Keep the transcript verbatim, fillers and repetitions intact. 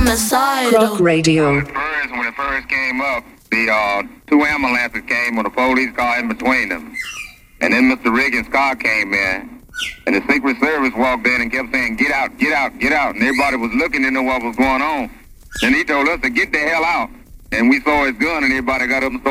homicidal. Rock Radio. First, when it first came up, the uh, two ambulances came with a police car in between them. And then Mister Riggins' car came in, and the Secret Service walked in and kept saying, get out, get out, get out. And everybody was looking to know what was going on. And he told us to get the hell out. And we saw his gun, and everybody got up and started